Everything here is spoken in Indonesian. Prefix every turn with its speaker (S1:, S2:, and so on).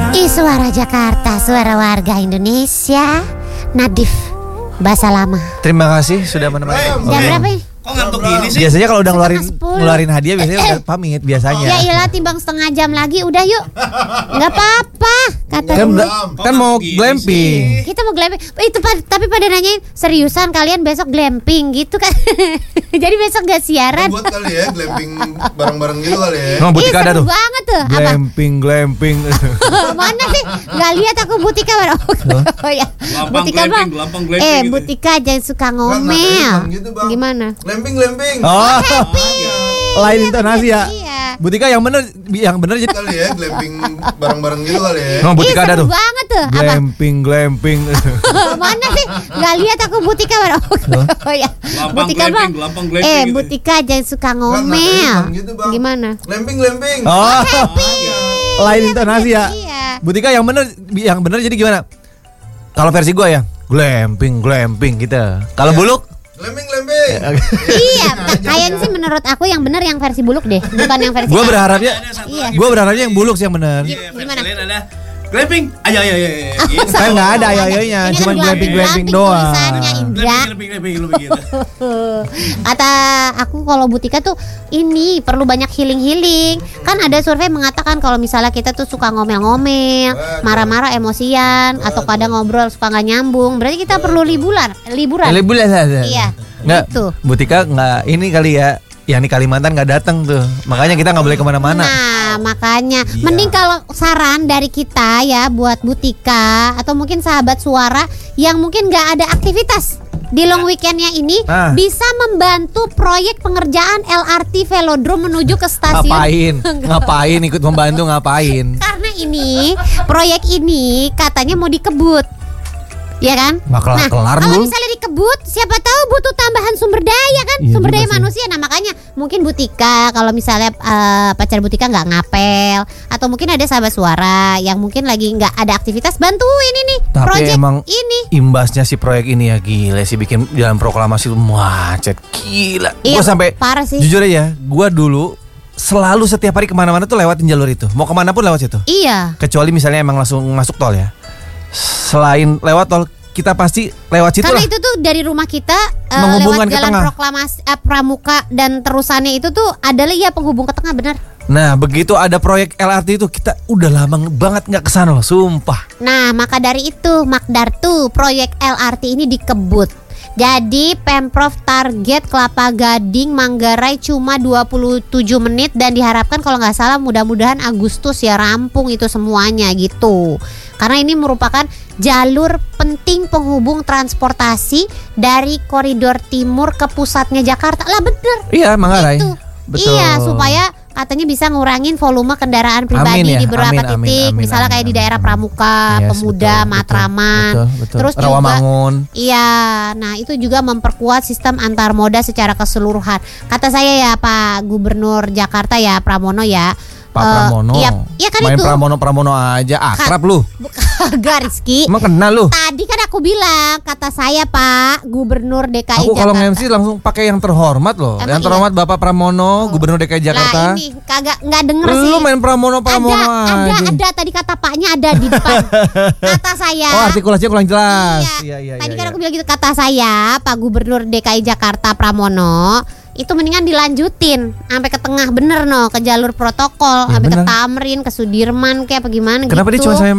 S1: Suara Jakarta, suara warga Indonesia. Nadif, bahasa lama.
S2: Terima kasih sudah menemani.
S1: Jam berapa ya?
S3: Kok ngantuk gini sih?
S2: Biasanya kalau udah
S1: 9:10.
S2: ngeluarin hadiah biasanya udah pamit biasanya.
S1: Ya iyalah, timbang setengah jam lagi. Udah yuk. Nggak apa-apa kata
S2: Kan,
S1: gue.
S2: kan mau glamping.
S1: Kita mau glamping. Itu tapi pada nanyain, seriusan kalian besok glamping gitu kan? Jadi besok gak siaran.
S4: Buat kali ya glamping bareng-bareng gitu kali ya.
S2: Nah, Butika ada
S1: seru
S2: tuh.
S1: banget tuh. Apa?
S2: Glamping.
S1: Mana sih? Gak lihat aku Butika baru. Oh ya. Butika bang.
S3: Gitu.
S1: Butika jangan suka ngomel.
S4: Gitu, Bang.
S1: Gimana?
S4: Glamping.
S2: Oh, lain intonasi ya.
S1: Iya.
S2: Butika yang bener jadi.
S4: Kali ya glamping bareng-bareng gitu kali ya.
S2: Nah, Butika ada
S1: seru
S2: tuh.
S1: banget tuh. Apa?
S2: Glamping.
S1: Mana sih? Gak lihat aku Butika baru. Oh ya. Butika bang.
S3: Gitu.
S1: Butika jangan suka ngomel.
S4: Gitu, Bang.
S1: Gimana?
S4: Glamping.
S2: Oh, lain intonasi ya.
S1: Iya.
S2: Butika yang bener jadi gimana? Kalau versi gua ya, glamping gitu. Kalau Buluk?
S4: Glamping.
S1: Iya, kayaknya sih menurut aku yang benar yang versi Buluk deh, bukan yang versi.
S2: Gua berharapnya
S1: Iya.
S2: yang Buluk sih yang bener.
S1: Gimana?
S3: Ada glamping. Ayo. Gitu.
S2: Kan nggak ada ayo-ayonya,
S1: Ini
S2: cuma
S1: kan
S2: glamping doang.
S1: tulisannya, Indra.
S3: Glamping lu begitu.
S1: Kata aku kalau Butika tuh ini perlu banyak healing. Kan ada survei mengatakan kalau misalnya kita tuh suka ngomel-ngomel, marah-marah, emosian, atau kadang ngobrol suka nggak nyambung, berarti kita perlu liburan.
S2: Liburan saja.
S1: Iya.
S2: Nggak,
S1: Gitu.
S2: Butika nggak ini kali ya. Yang di Kalimantan nggak datang tuh, makanya kita nggak boleh kemana-mana.
S1: Nah, makanya
S4: Iya.
S1: mending kalau saran dari kita ya buat Butika atau mungkin sahabat suara yang mungkin nggak ada aktivitas di long weekendnya ini, bisa membantu proyek pengerjaan LRT Velodrome menuju ke stasiun.
S2: Ngapain ikut membantu ngapain?
S1: Karena ini proyek ini katanya mau dikebut. Ya kan?
S2: Nggak kelar-kelar
S1: kalau
S2: dulu.
S1: misalnya dikebut, siapa tahu butuh tambahan sumber daya kan?
S2: Iya
S1: Sumber
S2: juga
S1: daya
S2: sih.
S1: manusia. Nah makanya mungkin Butika kalau misalnya pacar Butika nggak ngapel, atau mungkin ada sahabat suara yang mungkin lagi nggak ada aktivitas, bantuin ini
S2: Tapi
S1: proyek
S2: emang
S1: ini.
S2: imbasnya si proyek ini ya gila sih, bikin jalan proklamasi tuh macet gila.
S1: Iya,
S2: Gue sampai
S1: parah sih.
S2: jujur aja, gue dulu selalu setiap hari kemana-mana tuh lewatin jalur itu. Mau kemana pun lewat situ.
S1: Iya.
S2: Kecuali misalnya emang langsung masuk tol ya. Selain lewat tol, kita pasti lewat situ
S1: Karena
S2: lah.
S1: itu tuh dari rumah kita
S2: Menghubungkan
S1: lewat
S2: ke
S1: jalan
S2: tengah.
S1: proklamasi Pramuka dan terusannya itu tuh adalah ya penghubung ke tengah, benar.
S2: Nah begitu ada proyek LRT itu, kita udah lama banget nggak kesana loh, sumpah.
S1: Nah maka dari itu Makdar tuh proyek LRT ini dikebut. Jadi Pemprov target Kelapa Gading Manggarai cuma 27 menit dan diharapkan kalau nggak salah mudah-mudahan Agustus ya rampung itu semuanya gitu. Karena ini merupakan jalur penting penghubung transportasi dari koridor timur ke pusatnya Jakarta. Lah bener.
S2: Iya Manggarai.
S1: Itu.
S2: Betul.
S1: Iya, supaya katanya bisa ngurangin volume kendaraan pribadi
S2: Amin ya,
S1: di beberapa titik, misalnya kayak di daerah Pramuka,
S2: Yes,
S1: Pemuda,
S2: betul,
S1: Matraman.
S2: betul.
S1: Terus
S2: Rawamangun.
S1: juga iya, nah itu juga memperkuat sistem antar moda secara keseluruhan. Kata saya ya Pak Gubernur Jakarta ya Pramono ya.
S2: Pak Pramono.
S1: Iya kan
S2: Main
S1: itu.
S2: Pramono aja akrab lu.
S1: Kagak Rizky.
S2: Emang kenal lu?
S1: Tadi kan aku bilang, kata saya Pak Gubernur DKI
S2: Aku
S1: Jakarta.
S2: kalau nge-MC langsung pakai yang terhormat loh.
S1: Emang
S2: yang terhormat Bapak Pramono, Gubernur DKI Jakarta.
S1: Lah ini kagak nggak denger sih.
S2: Lu main Pramono aja.
S1: Ada tadi kata Paknya ada di depan. Kata saya.
S2: Oh, artikulasinya kurang jelas.
S1: Iya. Tadi kan aku bilang gitu, kata saya Pak Gubernur DKI Jakarta Pramono itu mendingan dilanjutin sampai ke tengah bener no, ke jalur protokol,
S2: Ya,
S1: sampai ke
S2: bener.
S1: Tamrin, ke Sudirman kayak apa gimana gitu.
S2: Kenapa dia cuma sampai